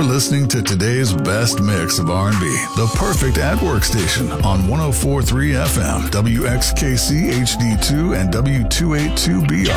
listening to today's best mix of R&B, the perfect at-work station on 104.3 FM, WXKC HD2 and W282BR.